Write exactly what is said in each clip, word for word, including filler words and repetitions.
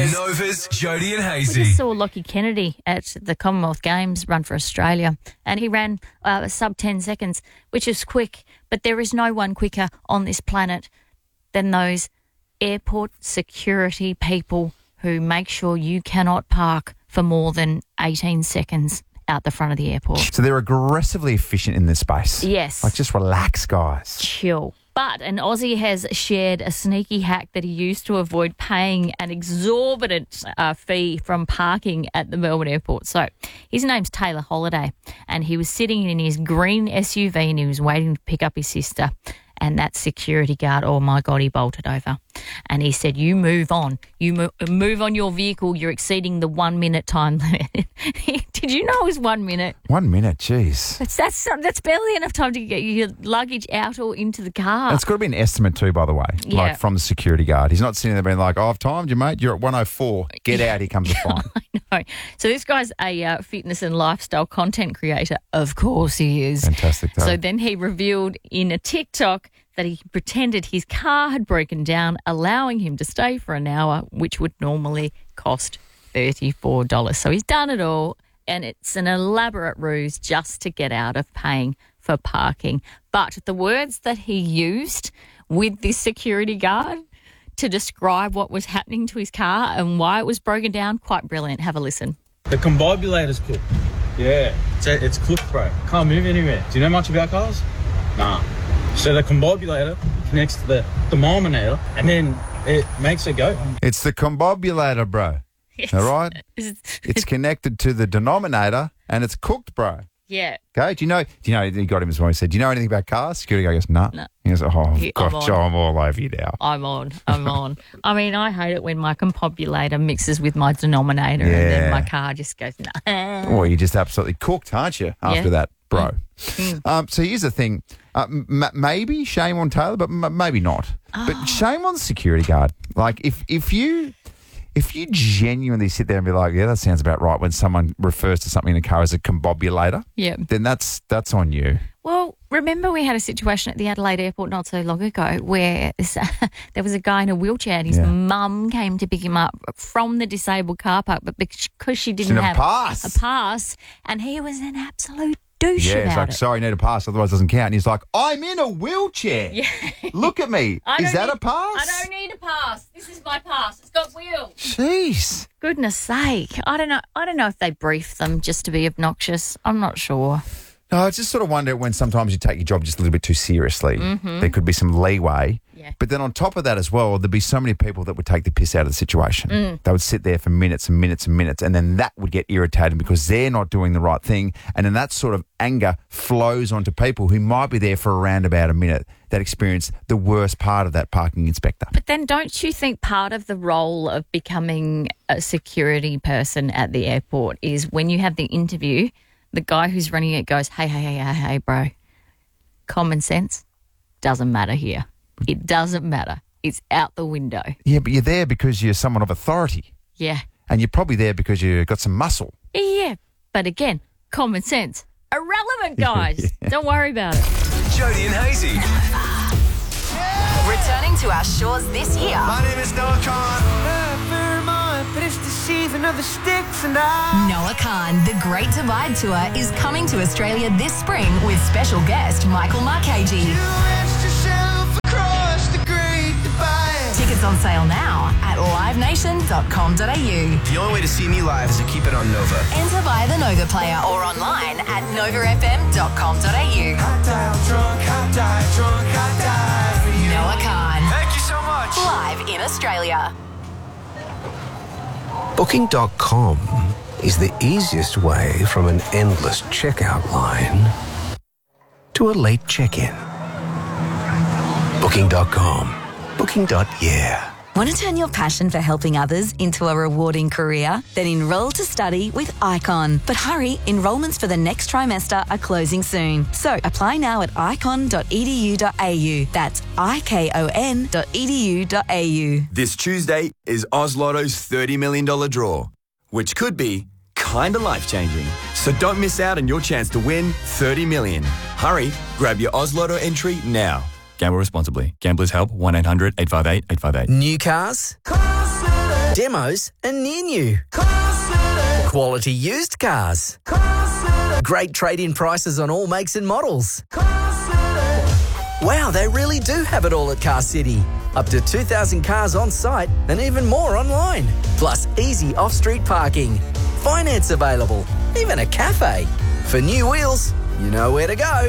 Gaz. Nova's Jody and We Hazy. just saw Lockie Kennedy at the Commonwealth Games run for Australia, and he ran uh, sub ten seconds, which is quick, but there is no one quicker on this planet than those airport security people who make sure you cannot park for more than eighteen seconds out the front of the airport. So they're aggressively efficient in this space. Yes. Like, just relax, guys. Chill. But an Aussie has shared a sneaky hack that he used to avoid paying an exorbitant uh, fee from parking at the Melbourne airport. So his name's Taylor Holiday, and he was sitting in his green S U V and he was waiting to pick up his sister. And that security guard, oh my God, he bolted over. And he said, you move on. You move, move on your vehicle. You're exceeding the one minute time limit. Did you know it was one minute? One minute, jeez. That's, that's that's barely enough time to get your luggage out or into the car. It's got to be an estimate too, by the way, Yeah. like from the security guard. He's not sitting there being like, oh, I've timed you, mate. You're at one oh four. Get out. Here comes the fine. I know. So this guy's a uh, fitness and lifestyle content creator. Of course he is. Fantastic. Though. So then he revealed in a TikTok that he pretended his car had broken down, allowing him to stay for an hour, which would normally cost thirty-four dollars. So he's done it all, and it's an elaborate ruse just to get out of paying for parking. But the words that he used with this security guard to describe what was happening to his car and why it was broken down, quite brilliant. Have a listen. The combobulator's cooked. Yeah, it's, it's cooked, bro. Can't move anywhere. Do you know much about cars? Nah. So the combobulator connects to the thermometer and then it makes it go. It's the combobulator, bro. Yes. All right? It's- It's connected to the denominator and it's cooked, bro. yeah. Okay, do you know, do you know, he got him as well. He said, do you know anything about cars? Security guy goes, nah. No. He goes, oh, Yeah, I'm gosh, on. I'm all over you now. I'm on. I'm on. I mean, I hate it when my combobulator mixes with my denominator and Yeah. then my car just goes, nah. Well, you're just absolutely cooked, aren't you, after Yeah. that, bro? Um, so here's the thing. Uh, m- maybe shame on Taylor, but m- maybe not. But shame on the security guard. Like, if, if you... If you genuinely sit there and be like, yeah, that sounds about right, when someone refers to something in a car as a combobulator, Yeah. then that's that's on you. Well, remember we had a situation at the Adelaide airport not so long ago where this, there was a guy in a wheelchair and his Yeah. mum came to pick him up from the disabled car park, but because she didn't Didn't have have a pass. a pass, and he was an absolute douche Yeah, it's about like, it. sorry, need a pass, otherwise it doesn't count. And he's like, I'm in a wheelchair. Yeah. Look at me. I Is don't that need- a pass? I don't need a pass. This is my pass. It's got wheels. Jeez. Goodness sake. I don't know. I don't know if they brief them just to be obnoxious. I'm not sure. No, I just sort of wonder when sometimes you take your job just a little bit too seriously. There could be some leeway. Yeah. But then on top of that as well, there'd be so many people that would take the piss out of the situation. They would sit there for minutes and minutes and minutes, and then that would get irritating because they're not doing the right thing. And then that sort of anger flows onto people who might be there for around about a minute that experience the worst part of that parking inspector. But then don't you think part of the role of becoming a security person at the airport is when you have the interview, the guy who's running it goes, hey, hey, hey, hey, hey, bro, common sense doesn't matter here. It doesn't matter. It's out the window. Yeah, but you're there because you're someone of authority. Yeah. And you're probably there because you've got some muscle. Yeah. But again, common sense. Irrelevant, guys. Yeah. Don't worry about it. Jody and Hazy. Returning to our shores this year. My name is Noah Khan. Vermont, but it's the season of the sticks and I. Noah Khan, The Great Divide Tour, is coming to Australia this spring with special guest Michael Marchese. You rest yourself across the Great Divide. Tickets on sale now at live nation dot com dot a u. The only way to see me live is to keep it on Nova. Enter via the Nova player or online at nova f m dot com dot a u. Hot dial drunk, hot dial drunk, hot dial for you. Noah Khan, Thank you so much. live in Australia. Booking dot com is the easiest way from an endless checkout line to a late check-in. Booking dot com. Booking. Yeah. Want to turn your passion for helping others into a rewarding career? Then enroll to study with Icon. But hurry, enrolments for the next trimester are closing soon. So apply now at icon dot e d u dot a u. That's I K O N dot e d u dot a u. This Tuesday is Oz Lotto's thirty million dollars draw, which could be kinda life-changing. So don't miss out on your chance to win thirty million dollars. Hurry, grab your Oz Lotto entry now. Gamble responsibly. Gamblers help one eight hundred eight five eight eight five eight. New cars? Demos and near new. Quality used cars. Great trade-in prices on all makes and models. Wow, they really do have it all at Car City. Up to two thousand cars on site and even more online. Plus easy off-street parking. Finance available. Even a cafe. For new wheels, you know where to go.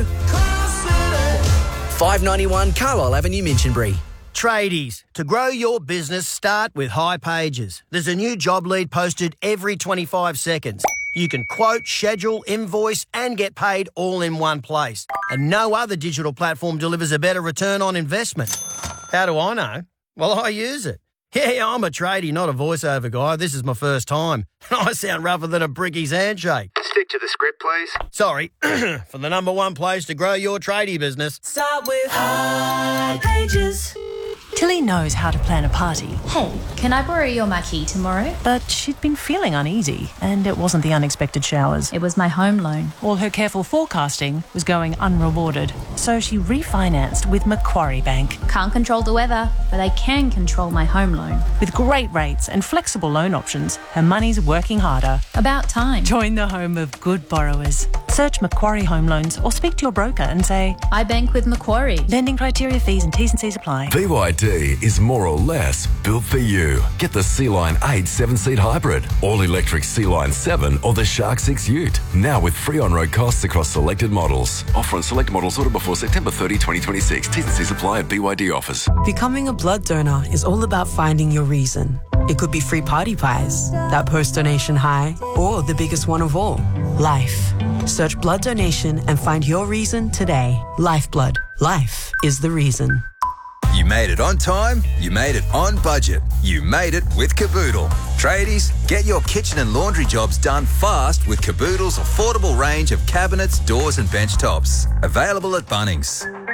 five ninety-one Carlisle Avenue, Minchinbury. Tradies, to grow your business, start with High Pages. There's a new job lead posted every twenty-five seconds. You can quote, schedule, invoice and get paid all in one place. And no other digital platform delivers a better return on investment. How do I know? Well, I use it. Yeah, I'm a tradie, not a voiceover guy. This is my first time. I sound rougher than a brickie's handshake. Stick to the script, please. Sorry. For the number one place to grow your tradie business. Start with High Pages. Tilly knows how to plan a party. Hey, can I borrow your marquee tomorrow? But she'd been feeling uneasy, and it wasn't the unexpected showers. It was my home loan. All her careful forecasting was going unrewarded, so she refinanced with Macquarie Bank. Can't control the weather, but I can control my home loan. With great rates and flexible loan options, her money's working harder. About time. Join the home of good borrowers. Search Macquarie Home Loans or speak to your broker and say, I bank with Macquarie. Lending criteria, fees and T's and C's apply. B Y D is more or less built for you. Get the Sea-Line eight seven-seat hybrid, all-electric Sea-Line seven or the Shark six Ute. Now with free on-road costs across selected models. Offer on select models ordered before September thirtieth, twenty twenty-six. T's and C's apply at B Y D offers. Becoming a blood donor is all about finding your reason. It could be free party pies, that post-donation high, or the biggest one of all, life. Search blood donation and find your reason today. Lifeblood. Life is the reason. You made it on time, you made it on budget, you made it with Caboodle. Tradies, get your kitchen and laundry jobs done fast with Caboodle's affordable range of cabinets, doors and bench tops. Available at Bunnings.